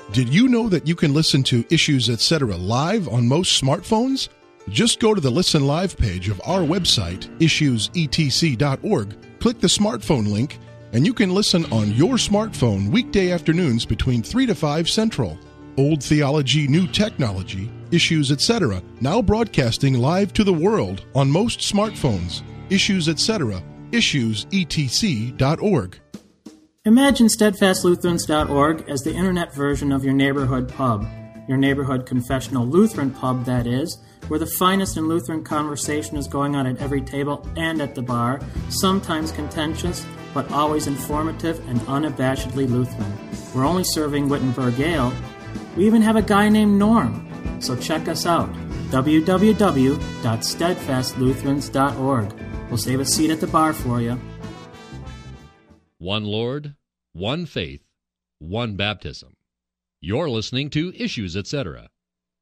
Did you know that you can listen to Issues Etc. live on most smartphones? Just go to the Listen Live page of our website, issuesetc.org, click the smartphone link, and you can listen on your smartphone weekday afternoons between 3 to 5 Central. Old theology, new technology, Issues Etc. now broadcasting live to the world on most smartphones. Issues Etc. issuesetc.org. Imagine steadfastlutherans.org as the internet version of your neighborhood pub, your neighborhood confessional Lutheran pub, that is, where the finest in Lutheran conversation is going on at every table and at the bar, sometimes contentious, but always informative and unabashedly Lutheran. We're only serving Wittenberg Ale. We even have a guy named Norm. So check us out, www.steadfastlutherans.org. We'll save a seat at the bar for you. One Lord, one faith, one baptism. You're listening to Issues Etc.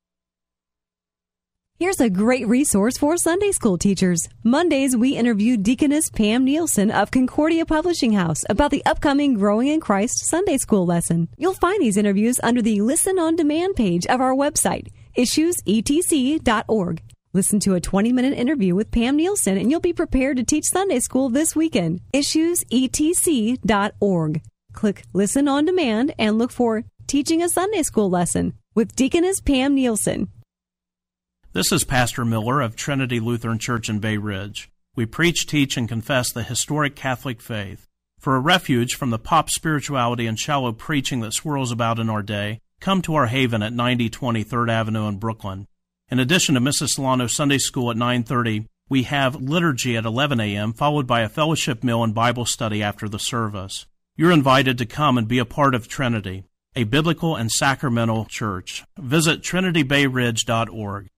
Here's a great resource for Sunday school teachers. Mondays, we interview Deaconess Pam Nielsen of Concordia Publishing House about the upcoming Growing in Christ Sunday school lesson. You'll find these interviews under the Listen on Demand page of our website, issuesetc.org. Listen to a 20-minute interview with Pam Nielsen, and you'll be prepared to teach Sunday school this weekend. issuesetc.org. Click Listen on Demand and look for Teaching a Sunday School Lesson with Deaconess Pam Nielsen. This is Pastor Miller of Trinity Lutheran Church in Bay Ridge. We preach, teach, and confess the historic Catholic faith. For a refuge from the pop spirituality and shallow preaching that swirls about in our day, come to our haven at 9020 3rd Avenue in Brooklyn. In addition to Mrs. Solano Sunday School at 9:30, we have liturgy at 11 a.m., followed by a fellowship meal and Bible study after the service. You're invited to come and be a part of Trinity, a biblical and sacramental church. Visit trinitybayridge.org.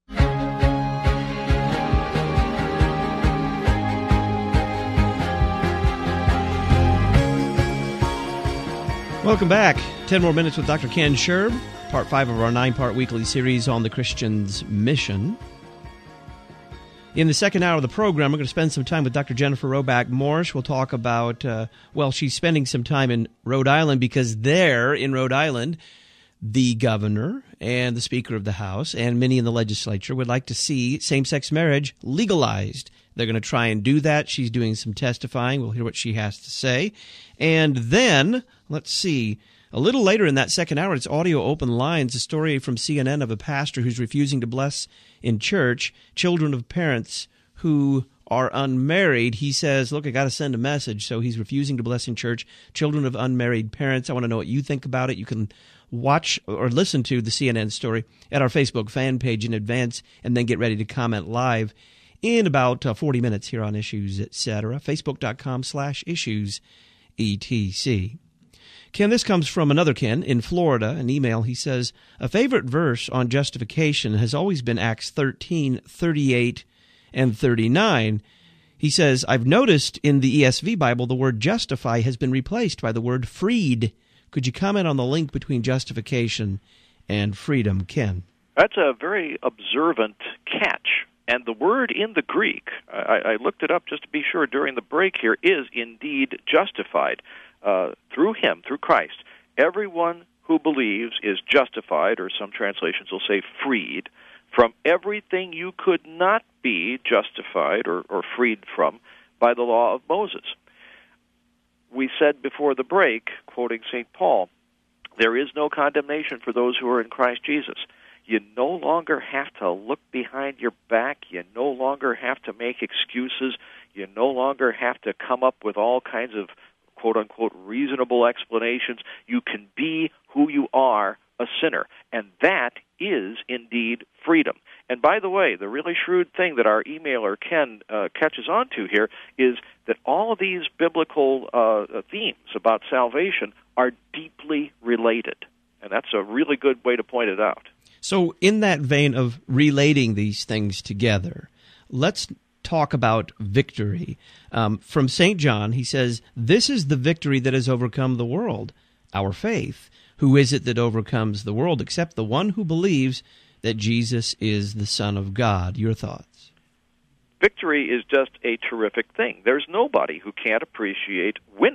Welcome back. 10 more minutes with Dr. Ken Scherb, part 5 of our 9-part weekly series on the Christian's mission. In the second hour of the program, we're going to spend some time with Dr. Jennifer Roback Morse. We'll talk about, she's spending some time in Rhode Island because there in Rhode Island, the governor and the Speaker of the House and many in the legislature would like to see same-sex marriage legalized. They're going to try and do that. She's doing some testifying. We'll hear what she has to say. And then, let's see, a little later in that second hour, it's Audio Open Lines, a story from CNN of a pastor who's refusing to bless in church children of parents who are unmarried. He says, look, I got to send a message. So he's refusing to bless in church children of unmarried parents. I want to know what you think about it. You can watch or listen to the CNN story at our Facebook fan page in advance and then get ready to comment live in about 40 minutes here on Issues Etc. Facebook.com/issues etc. Ken, this comes from another Ken in Florida, an email. He says, a favorite verse on justification has always been Acts 13:38 and 39. He says, I've noticed in the ESV Bible the word justify has been replaced by the word freed. Could you comment on the link between justification and freedom, Ken? That's a very observant catch. And the word in the Greek, I looked it up just to be sure during the break here, is indeed justified through Him, through Christ. Everyone who believes is justified, or some translations will say freed, from everything you could not be justified or freed from by the law of Moses. We said before the break, quoting St. Paul, there is no condemnation for those who are in Christ Jesus. You no longer have to look behind your back. You no longer have to make excuses. You no longer have to come up with all kinds of quote-unquote reasonable explanations. You can be who you are, a sinner. And that is indeed freedom. And by the way, the really shrewd thing that our emailer Ken catches on to here is that all of these biblical themes about salvation are deeply related. And that's a really good way to point it out. So in that vein of relating these things together, let's talk about victory. From St. John, he says, this is the victory that has overcome the world, our faith. Who is it that overcomes the world except the one who believes that Jesus is the Son of God? Your thoughts? Victory is just a terrific thing. There's nobody who can't appreciate winning.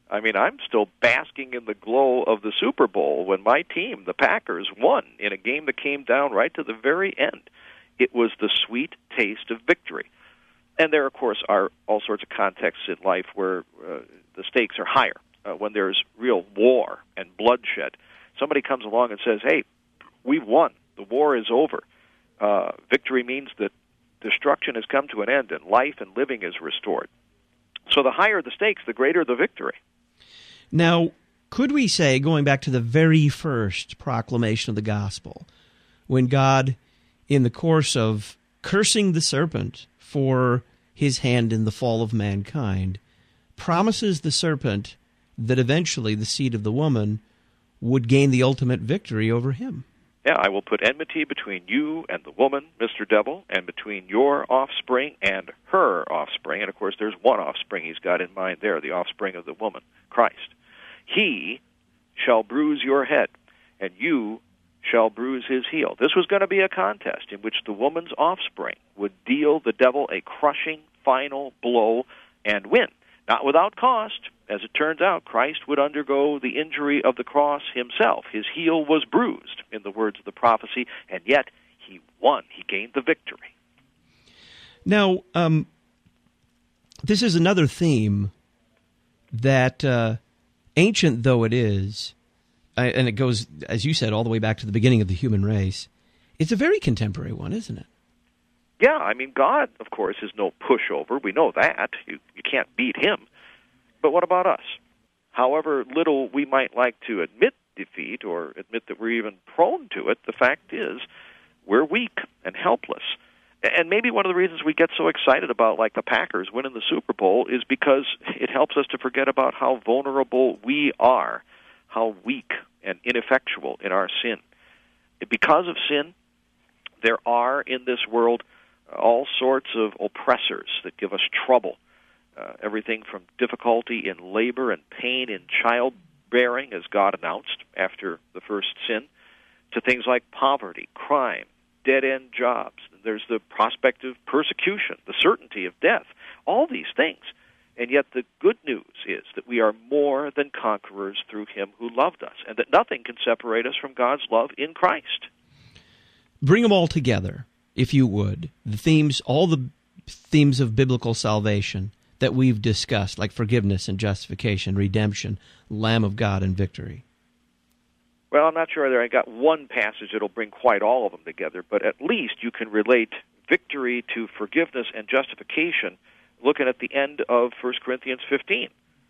I mean, I'm still basking in the glow of the Super Bowl when my team, the Packers, won in a game that came down right to the very end. It was the sweet taste of victory. And there, of course, are all sorts of contexts in life where the stakes are higher, when there's real war and bloodshed. Somebody comes along and says, hey, we've won. The war is over. Victory means that destruction has come to an end and life and living is restored. So the higher the stakes, the greater the victory. Now, could we say, going back to the very first proclamation of the gospel, when God, in the course of cursing the serpent for his hand in the fall of mankind, promises the serpent that eventually the seed of the woman would gain the ultimate victory over him? Yeah, I will put enmity between you and the woman, Mr. Devil, and between your offspring and her offspring. And, of course, there's one offspring he's got in mind there, the offspring of the woman, Christ. He shall bruise your head, and you shall bruise his heel. This was going to be a contest in which the woman's offspring would deal the devil a crushing final blow and win. Not without cost. As it turns out, Christ would undergo the injury of the cross himself. His heel was bruised, in the words of the prophecy, and yet he won. He gained the victory. Now, this is another theme that, ancient though it is, and it goes, as you said, all the way back to the beginning of the human race, it's a very contemporary one, isn't it? Yeah, I mean, God, of course, is no pushover. We know that. You can't beat him. But what about us? However little we might like to admit defeat or admit that we're even prone to it, the fact is we're weak and helpless. And maybe one of the reasons we get so excited about, like, the Packers winning the Super Bowl is because it helps us to forget about how vulnerable we are, how weak and ineffectual in our sin. Because of sin, there are in this world all sorts of oppressors that give us trouble. Everything from difficulty in labor and pain in childbearing, as God announced after the first sin, to things like poverty, crime, dead-end jobs. There's the prospect of persecution, the certainty of death, all these things. And yet the good news is that we are more than conquerors through him who loved us, and that nothing can separate us from God's love in Christ. Bring them all together, if you would. The themes, all the themes of biblical salvation that we've discussed, like forgiveness and justification, redemption, Lamb of God, and victory. Well, I'm not sure that I got one passage that'll bring quite all of them together, but at least you can relate victory to forgiveness and justification looking at the end of 1 Corinthians 15.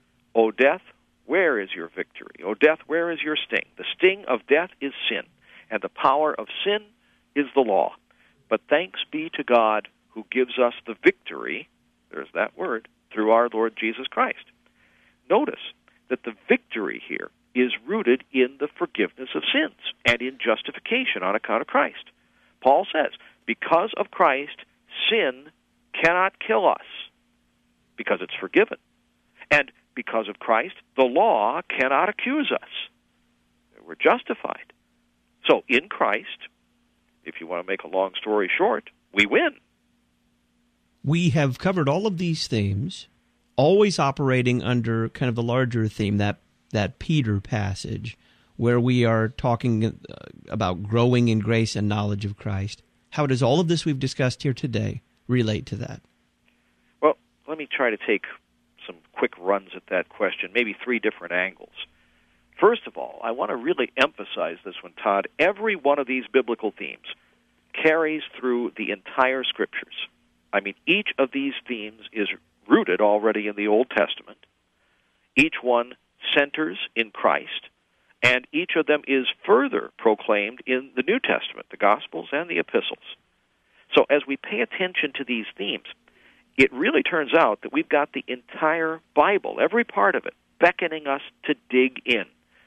O death, where is your victory? O death, where is your sting? The sting of death is sin, and the power of sin is the law. But thanks be to God who gives us the victory, there's that word, through our Lord Jesus Christ. Notice that the victory here is rooted in the forgiveness of sins and in justification on account of Christ. Paul says, because of Christ, sin cannot kill us because it's forgiven. And because of Christ, the law cannot accuse us. We're justified. So in Christ, if you want to make a long story short, we win. We have covered all of these themes, always operating under kind of the larger theme, that Peter passage, where we are talking about growing in grace and knowledge of Christ. How does all of this we've discussed here today relate to that? Well, let me try to take some quick runs at that question, maybe three different angles. First of all, I want to really emphasize this one, Todd. Every one of these biblical themes carries through the entire Scriptures. I mean, each of these themes is rooted already in the Old Testament. Each one centers in Christ, and each of them is further proclaimed in the New Testament, the Gospels and the Epistles. So as we pay attention to these themes, it really turns out that we've got the entire Bible, every part of it, beckoning us to dig in.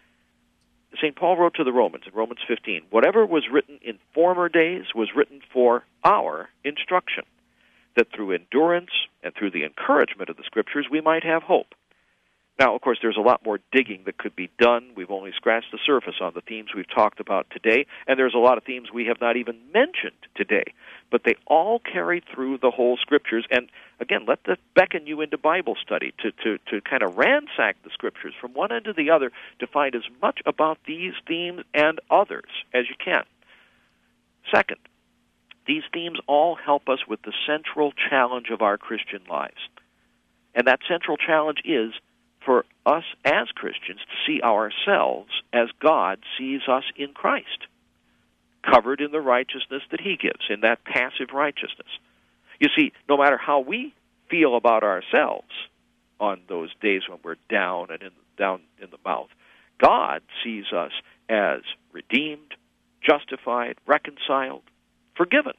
St. Paul wrote to the Romans in Romans 15, whatever was written in former days was written for our instruction, that through endurance and through the encouragement of the Scriptures we might have hope. Now, of course, there's a lot more digging that could be done. We've only scratched the surface on the themes we've talked about today, and there's a lot of themes we have not even mentioned today. but they all carry through the whole Scriptures. And again, let that beckon you into Bible study, to kind of ransack the Scriptures from one end to the other to find as much about these themes and others as you can. Second, these themes all help us with the central challenge of our Christian lives. And that central challenge is for us as Christians to see ourselves as God sees us in Christ, covered in the righteousness that He gives, in that passive righteousness. You see, no matter how we feel about ourselves on those days when we're down and down in the mouth, God sees us as redeemed, justified, reconciled, forgiven.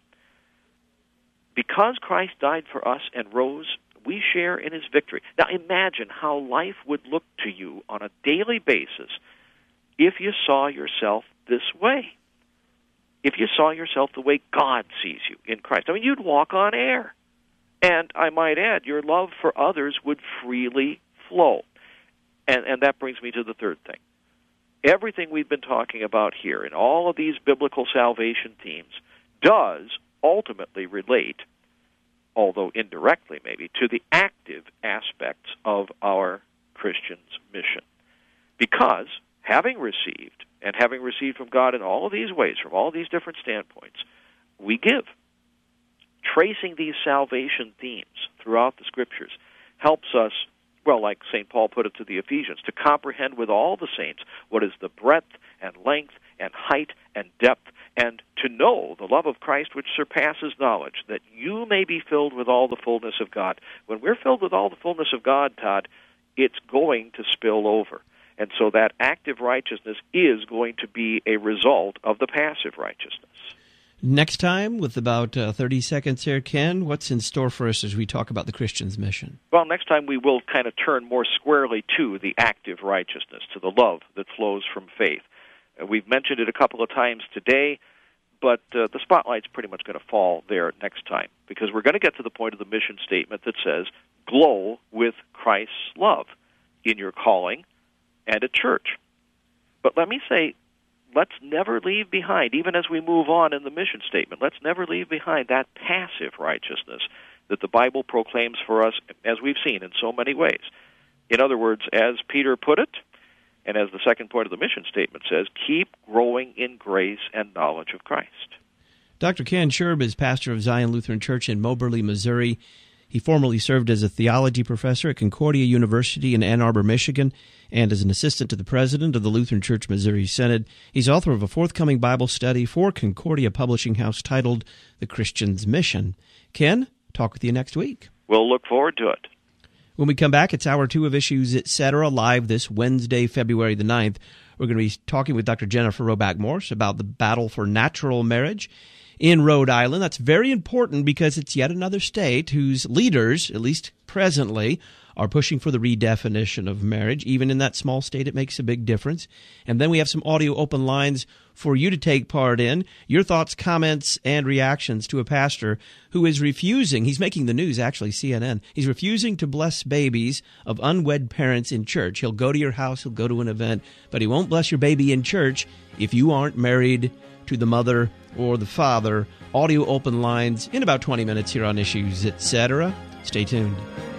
Because Christ died for us and rose, we share in His victory. Now imagine how life would look to you on a daily basis if you saw yourself this way. If you saw yourself the way God sees you in Christ. I mean, you'd walk on air. And I might add, your love for others would freely flow. And that brings me to the third thing. Everything we've been talking about here in all of these biblical salvation themes does ultimately relate, although indirectly maybe, to the active aspects of our Christian's mission. Because having received, and having received from God in all of these ways, from all these different standpoints, we give. Tracing these salvation themes throughout the Scriptures helps us, well, like St. Paul put it to the Ephesians, to comprehend with all the saints what is the breadth and length and height and depth, and to know the love of Christ which surpasses knowledge, that you may be filled with all the fullness of God. When we're filled with all the fullness of God, Todd, it's going to spill over. And so that active righteousness is going to be a result of the passive righteousness. Next time, with about 30 seconds here, Ken, what's in store for us as we talk about the Christian's mission? Well, next time we will kind of turn more squarely to the active righteousness, to the love that flows from faith. We've mentioned it a couple of times today, but the spotlight's pretty much going to fall there next time, because we're going to get to the point of the mission statement that says, glow with Christ's love in your calling and at church. But let me say, let's never leave behind, even as we move on in the mission statement, let's never leave behind that passive righteousness that the Bible proclaims for us, as we've seen in so many ways. In other words, as Peter put it, and as the second point of the mission statement says, keep growing in grace and knowledge of Christ. Dr. Ken Sherb is pastor of Zion Lutheran Church in Moberly, Missouri. He formerly served as a theology professor at Concordia University in Ann Arbor, Michigan, and as an assistant to the president of the Lutheran Church Missouri Synod. He's author of a forthcoming Bible study for Concordia Publishing House titled The Christian's Mission. Ken, talk with you next week. We'll look forward to it. When we come back, it's Hour 2 of Issues, Etc., live this Wednesday, February the 9th. We're going to be talking with Dr. Jennifer Roback-Morse about the battle for natural marriage in Rhode Island. That's very important because it's yet another state whose leaders, at least presently, are pushing for the redefinition of marriage. Even in that small state, it makes a big difference. And then we have some audio open lines for you to take part in. Your thoughts, comments, and reactions to a pastor who is refusing, he's making the news, actually, CNN, he's refusing to bless babies of unwed parents in church. He'll go to your house, he'll go to an event, but he won't bless your baby in church if you aren't married to the mother or the father. Audio open lines in about 20 minutes here on Issues, Etc. Stay tuned.